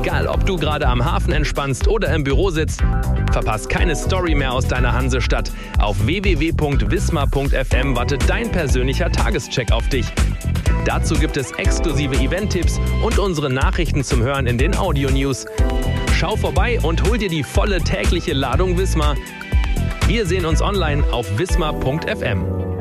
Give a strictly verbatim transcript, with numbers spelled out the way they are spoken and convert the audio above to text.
Egal, ob du gerade am Hafen entspannst oder im Büro sitzt, verpasst keine Story mehr aus deiner Hansestadt. Auf w w w punkt wismar punkt f m wartet dein persönlicher Tagescheck auf dich. Dazu gibt es exklusive Event-Tipps und unsere Nachrichten zum Hören in den Audio-News. Schau vorbei und hol dir die volle tägliche Ladung Wismar. Wir sehen uns online auf wismar punkt f m.